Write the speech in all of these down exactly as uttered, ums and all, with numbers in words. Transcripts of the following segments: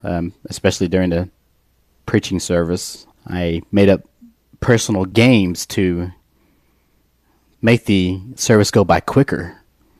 um, especially during the preaching service. I made up personal games to make the service go by quicker.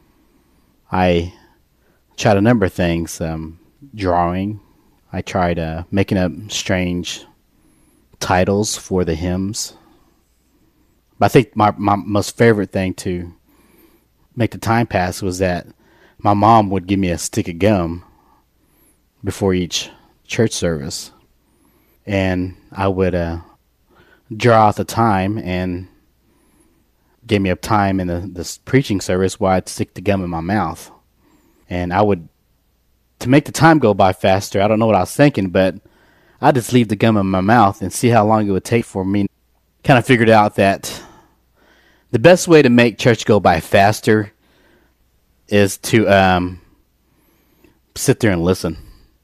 I tried a number of things, um, drawing. I tried uh, making up strange titles for the hymns. But I think my, my most favorite thing to make the time pass was that my mom would give me a stick of gum before each church service. And I would uh, draw out the time and gave me a time in the this preaching service where I'd stick the gum in my mouth. And I would, to make the time go by faster, I don't know what I was thinking, but I'd just leave the gum in my mouth and see how long it would take for me. Kind of figured out that the best way to make church go by faster is to um, sit there and listen.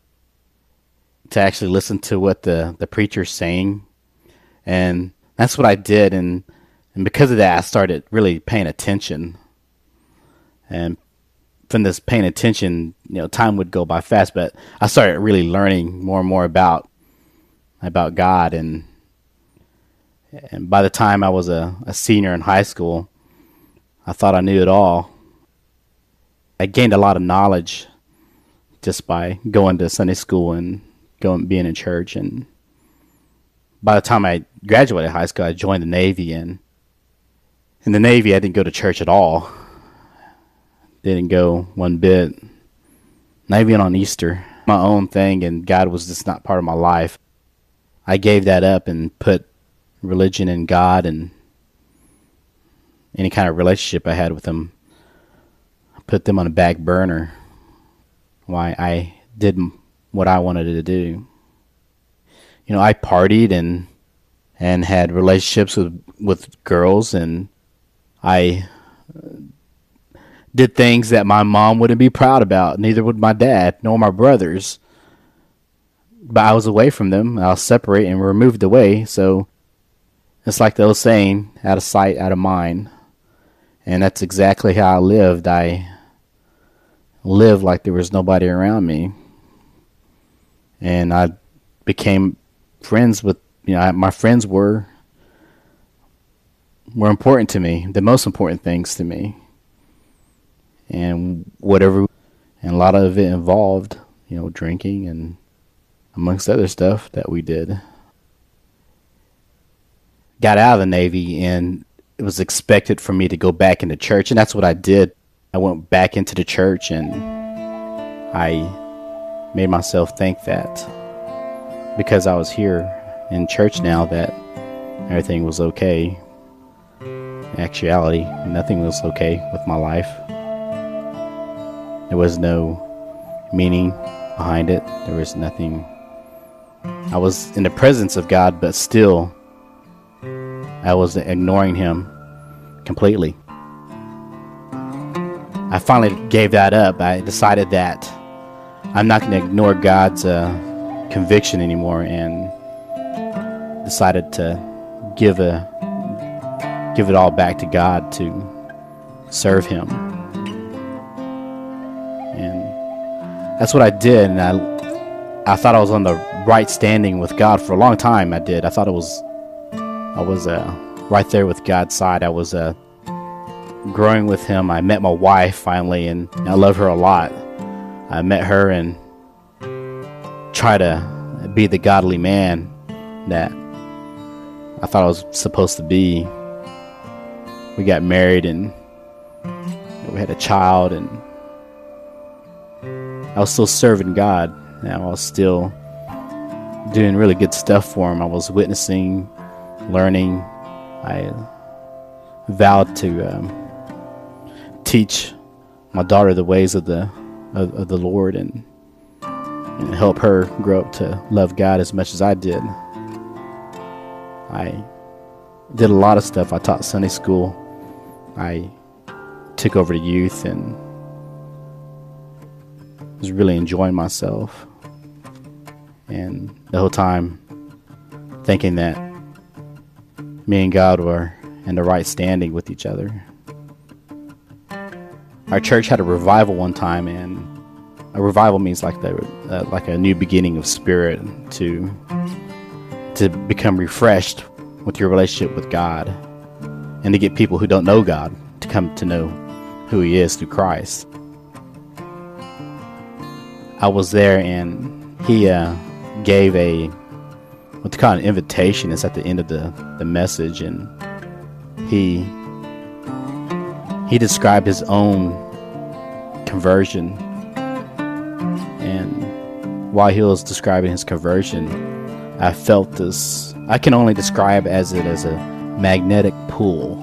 To actually listen to what the, the preacher's saying. And that's what I did. And, and because of that, I started really paying attention. And from this paying attention, you know, time would go by fast. But I started really learning more and more about about God. And and by the time I was a, a senior in high school, I thought I knew it all. I gained a lot of knowledge just by going to Sunday school and going being in church. And by the time I graduated high school, I joined the Navy. And in the Navy, I didn't go to church at all. Didn't go one bit. Not even on Easter. My own thing, and God was just not part of my life. I gave that up and put religion and God and any kind of relationship I had with Him, put them on a back burner. Why I did what I wanted to do. You know, I partied and and had relationships with with girls, and I did things that my mom wouldn't be proud about. Neither would my dad, nor my brothers. But I was away from them. I was separate and removed away. So it's like the old saying, out of sight, out of mind. And that's exactly how I lived. I lived like there was nobody around me. And I became friends with, you know, I, my friends were were important to me, the most important things to me. And whatever, and a lot of it involved, you know, drinking and amongst other stuff that we did. Got out of the Navy, and it was expected for me to go back into church, and that's what I did. I went back into the church, and I made myself think that because I was here in church now that everything was okay. In actuality, nothing was okay with my life. There was no meaning behind it. There was nothing. I was in the presence of God, but still I was ignoring Him completely. I finally gave that up. I decided that I'm not going to ignore God's uh, conviction anymore, and decided to give a give it all back to God to serve Him. And that's what I did. And I I thought I was on the right standing with God for a long time. I did. I thought it was I was uh, right there with God's side. I was uh, growing with Him. I met my wife finally, and I love her a lot. I met her and tried to be the godly man that I thought I was supposed to be. We got married, and we had a child, and I was still serving God. And I was still doing really good stuff for Him. I was witnessing, learning. I vowed to um, teach my daughter the ways of the of, of the Lord, and and help her grow up to love God as much as I did. I did a lot of stuff. I taught Sunday school. I took over the youth and was really enjoying myself. And the whole time thinking that me and God were in the right standing with each other. Our church had a revival one time, and a revival means like the uh, like a new beginning of spirit, to to become refreshed with your relationship with God, and to get people who don't know God to come to know who He is through Christ. I was there, and he uh, gave a what they call an invitation. It's at the end of the, the message, and he he described his own conversion. And while he was describing his conversion, I felt this. I can only describe as it as a magnetic pull.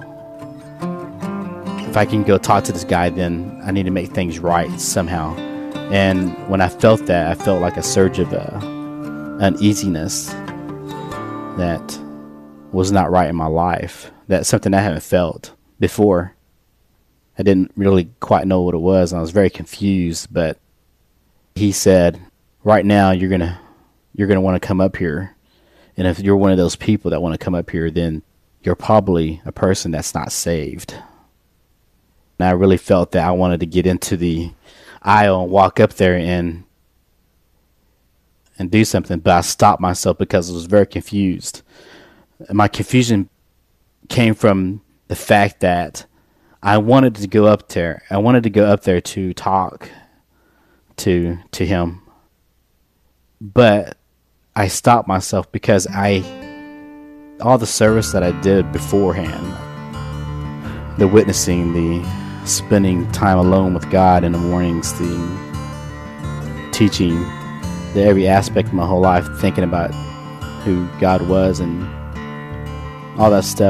If I can go talk to this guy, then I need to make things right somehow. And when I felt that, I felt like a surge of uh, uneasiness that was not right in my life. That's something I haven't felt before. I didn't really quite know what it was, and I was very confused. But he said, right now you're gonna you're gonna want to come up here, and if you're one of those people that want to come up here, then you're probably a person that's not saved. And I really felt that I wanted to get into the aisle and walk up there and and do something, but I stopped myself because I was very confused. And my confusion came from the fact that I wanted to go up there. I wanted to go up there to talk to to him, but I stopped myself because I all the service that I did beforehand, the witnessing, the spending time alone with God in the mornings, the teaching, the every aspect of my whole life, thinking about who God was and all that stuff.